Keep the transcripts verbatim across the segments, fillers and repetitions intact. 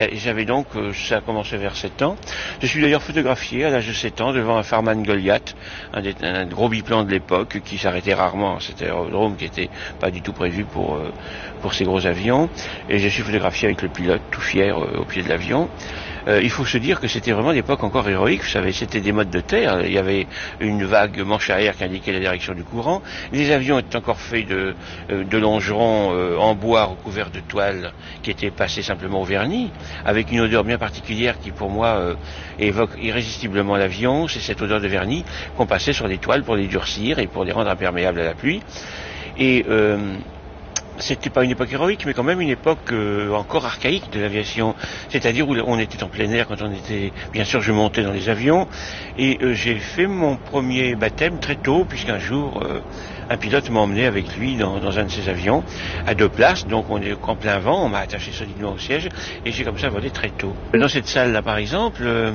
J'avais donc, euh, ça a commencé vers sept ans. Je suis d'ailleurs photographié à l'âge de sept ans devant un Farman Goliath, un, des, un gros biplan de l'époque qui s'arrêtait rarement à cet aérodrome qui était pas du tout prévu pour, euh, pour ces gros avions. Et je suis photographié avec le pilote tout fier euh, au pied de l'avion. Euh, il faut se dire que c'était vraiment l'époque encore héroïque, vous savez, c'était des modes de terre, il y avait une vague manche arrière qui indiquait la direction du courant, les avions étaient encore faits de, de longerons euh, en bois recouverts de toile qui étaient passés simplement au vernis, avec une odeur bien particulière qui pour moi euh, évoque irrésistiblement l'avion, c'est cette odeur de vernis qu'on passait sur les toiles pour les durcir et pour les rendre imperméables à la pluie. Et euh, c'était pas une époque héroïque, mais quand même une époque euh, encore archaïque de l'aviation, c'est-à-dire où on était en plein air quand on était, bien sûr je montais dans les avions, et euh, j'ai fait mon premier baptême très tôt, puisqu'un jour euh, un pilote m'a emmené avec lui dans, dans un de ses avions, à deux places, donc on est en plein vent, on m'a attaché solidement au siège, et j'ai comme ça volé très tôt. Dans cette salle-là par exemple, euh,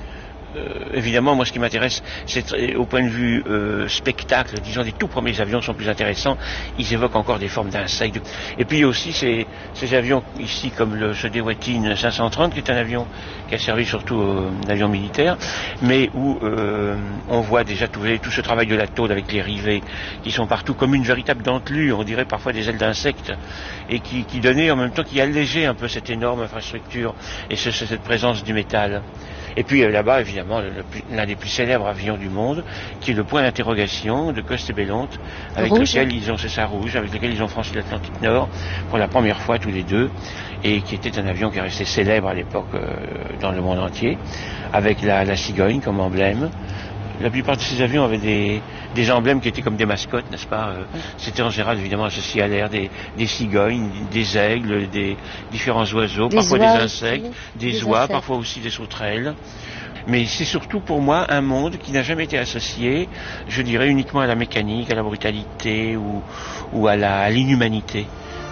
Euh, évidemment, moi, ce qui m'intéresse, c'est au point de vue euh, spectacle, disons, les tout premiers avions sont plus intéressants. Ils évoquent encore des formes d'insectes. Et puis aussi ces, ces avions ici, comme le Sodewattin cinq cent trente, qui est un avion qui a servi surtout euh, d'avion militaire, mais où euh, on voit déjà tout, tout ce travail de la tôle avec les rivets qui sont partout comme une véritable dentelure, on dirait parfois des ailes d'insectes, et qui, qui donnait en même temps, qui allégeait un peu cette énorme infrastructure et ce, cette présence du métal. Et puis euh, là-bas, évidemment, l'un des plus célèbres avions du monde, qui est le point d'interrogation de Coste-Bellonte, avec rouge. lequel ils ont, c'est ça, rouge, avec lequel ils ont franchi l'Atlantique Nord pour la première fois tous les deux, et qui était un avion qui est resté célèbre à l'époque euh, dans le monde entier, avec la, la cigogne comme emblème. La plupart de ces avions avaient des, des emblèmes qui étaient comme des mascottes, n'est-ce pas euh, C'était en général évidemment associé à l'air, des, des cigognes, des aigles, des différents oiseaux, des parfois des insectes, aussi, des, des oies, insectes. Parfois aussi des sauterelles. Mais c'est surtout pour moi un monde qui n'a jamais été associé, je dirais, uniquement à la mécanique, à la brutalité ou, ou à, la, à l'inhumanité.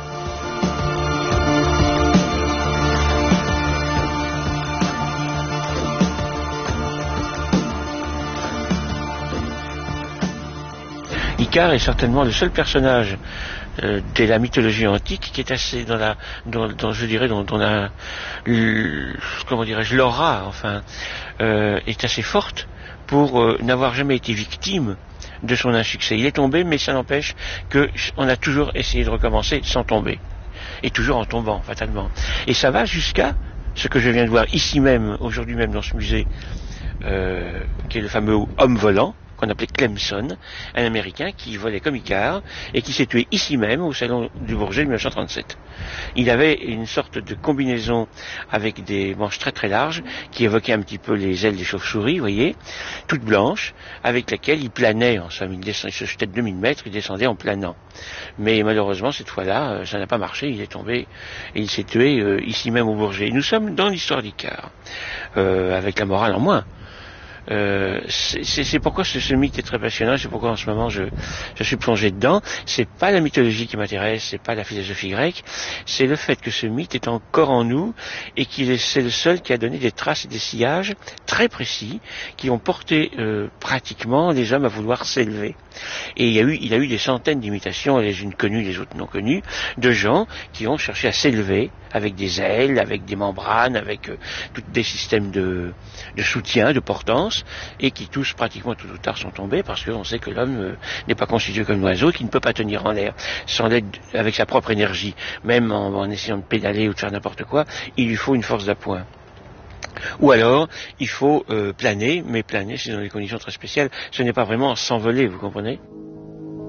Icare est certainement le seul personnage euh, de la mythologie antique qui est assez dans la, dans, dans je dirais, dont on a, comment dirais-je, l'aura, enfin, euh, est assez forte pour euh, n'avoir jamais été victime de son insuccès. Il est tombé, mais ça n'empêche qu'on a toujours essayé de recommencer sans tomber, et toujours en tombant fatalement. Et ça va jusqu'à ce que je viens de voir ici même, aujourd'hui même dans ce musée, euh, qui est le fameux homme volant, qu'on appelait Clemson, un Américain qui volait comme Icare et qui s'est tué ici même au salon du Bourget de mille neuf cent trente-sept. Il avait une sorte de combinaison avec des manches très très larges qui évoquaient un petit peu les ailes des chauves-souris, vous voyez, toutes blanches, avec laquelle il planait, en somme, il, descend, il se jetait de deux mille mètres, il descendait en planant. Mais malheureusement, cette fois-là, ça n'a pas marché, il est tombé et il s'est tué euh, ici même au Bourget. Nous sommes dans l'histoire d'Icare, euh, avec la morale en moins. Euh, c'est pourquoi ce, ce mythe est très passionnant, c'est pourquoi en ce moment je, je suis plongé dedans. C'est pas la mythologie qui m'intéresse, c'est pas la philosophie grecque, c'est le fait que ce mythe est encore en nous et qu'il est c'est le seul qui a donné des traces et des sillages très précis qui ont porté euh, pratiquement les hommes à vouloir s'élever. Et il y a eu, il y a eu des centaines d'imitations, les unes connues, les autres non connues, de gens qui ont cherché à s'élever avec des ailes, avec des membranes, avec euh, tous des systèmes de, de soutien, de portance, et qui tous pratiquement tout ou tard sont tombés parce qu'on sait que l'homme euh, n'est pas constitué comme l'oiseau, qui ne peut pas tenir en l'air sans l'aide avec sa propre énergie, même en, en essayant de pédaler ou de faire n'importe quoi, il lui faut une force d'appoint. Ou alors, il faut euh, planer, mais planer c'est dans des conditions très spéciales, ce n'est pas vraiment s'envoler, vous comprenez ?